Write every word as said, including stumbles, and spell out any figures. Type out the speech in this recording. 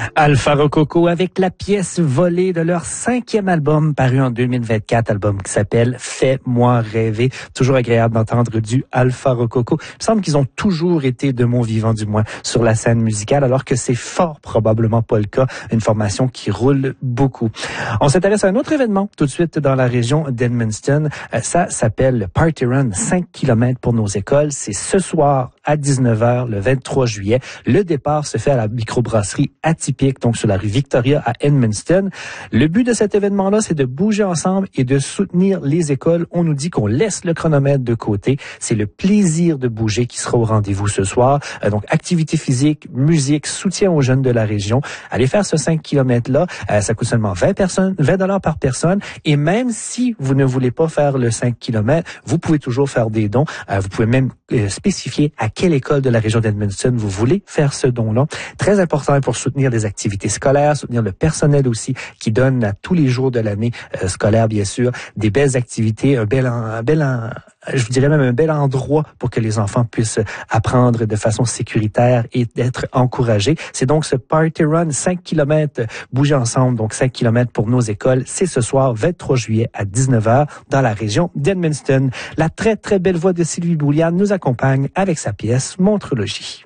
Alpha Rococo avec la pièce volée de leur cinquième album paru en deux mille vingt-quatre, album qui s'appelle Fais-moi rêver. Toujours agréable d'entendre du Alpha Rococo. Il me semble qu'ils ont toujours été de mon vivant, du moins, sur la scène musicale, alors que c'est fort probablement pas le cas. Une formation qui roule beaucoup. On s'intéresse à un autre événement tout de suite dans la région d'Edmundston. Ça s'appelle le Party Run cinq kilomètres pour nos écoles. C'est ce soir à dix-neuf heures, le vingt-trois juillet. Le départ se fait à la microbrasserie Atypique, donc sur la rue Victoria à Edmundston. Le but de cet événement-là, c'est de bouger ensemble et de soutenir les écoles. On nous dit qu'on laisse le chronomètre de côté. C'est le plaisir de bouger qui sera au rendez-vous ce soir. Euh, donc, activité physique, musique, soutien aux jeunes de la région. Allez faire ce cinq kilomètres-là. Euh, ça coûte seulement vingt personnes, vingt dollars par personne. Et même si vous ne voulez pas faire le cinq kilomètres, vous pouvez toujours faire des dons. Euh, vous pouvez même euh, spécifier à quelle école de la région d'Edmundston vous voulez faire ce don-là. Très important pour soutenir les activités scolaires, soutenir le personnel aussi qui donne à tous les jours de l'année euh, scolaire, bien sûr, des belles activités, un bel, un bel, un, je vous dirais même un bel endroit pour que les enfants puissent apprendre de façon sécuritaire et d'être encouragés. C'est donc ce Party Run cinq kilomètres, bouger ensemble, donc cinq kilomètres pour nos écoles. C'est ce soir, vingt-trois juillet à dix-neuf heures dans la région d'Edmundston. La très, très belle voix de Sylvie Bouliane nous accompagne avec sa pièce Montrologie.